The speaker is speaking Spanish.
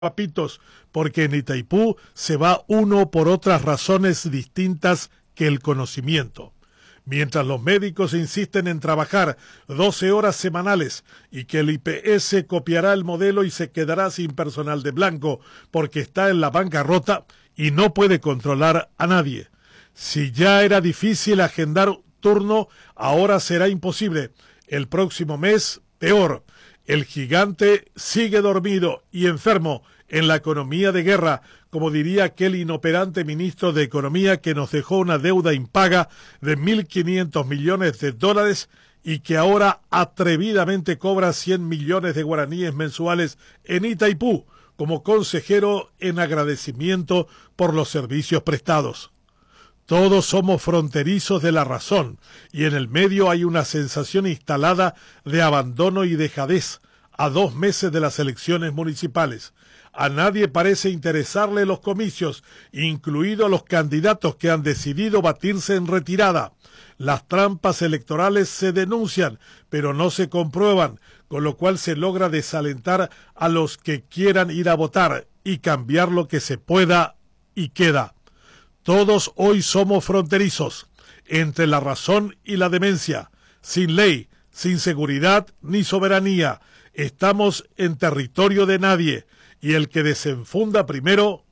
papitos, porque en Itaipú se va uno por otras razones distintas que el conocimiento. Mientras los médicos insisten en trabajar 12 horas semanales y que el IPS copiará el modelo y se quedará sin personal de blanco porque está en la bancarrota y no puede controlar a nadie. Si ya era difícil agendar turno, ahora será imposible. El próximo mes, peor. El gigante sigue dormido y enfermo en la economía de guerra, como diría aquel inoperante ministro de Economía que nos dejó una deuda impaga de 1.500 millones de dólares y que ahora atrevidamente cobra 100 millones de guaraníes mensuales en Itaipú como consejero en agradecimiento por los servicios prestados. Todos somos fronterizos de la razón y en el medio hay una sensación instalada de abandono y dejadez a 2 meses de las elecciones municipales. A nadie parece interesarle los comicios, incluidos los candidatos que han decidido batirse en retirada. Las trampas electorales se denuncian, pero no se comprueban, con lo cual se logra desalentar a los que quieran ir a votar y cambiar lo que se pueda y queda. Todos hoy somos fronterizos, entre la razón y la demencia, sin ley, sin seguridad ni soberanía. Estamos en territorio de nadie, y el que desenfunda primero